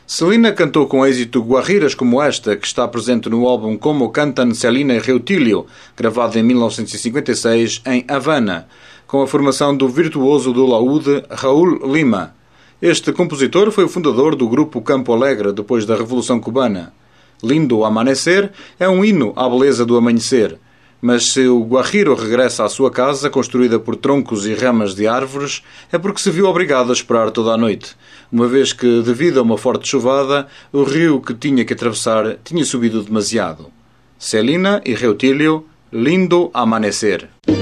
Celina cantou com êxito guarriras como esta, que está presente no álbum Como Cantan Celina e Reutílio, gravado em 1956 em Havana, com a formação do virtuoso do laúde Raul Lima. Este compositor foi o fundador do grupo Campo Alegre depois da Revolução Cubana. Lindo Amanhecer é um hino à beleza do amanhecer. Mas se o guarriro regressa à sua casa, construída por troncos e ramas de árvores, é porque se viu obrigado a esperar toda a noite, uma vez que, devido a uma forte chuvada, o rio que tinha que atravessar tinha subido demasiado. Celina e Reutílio, Lindo Amanhecer.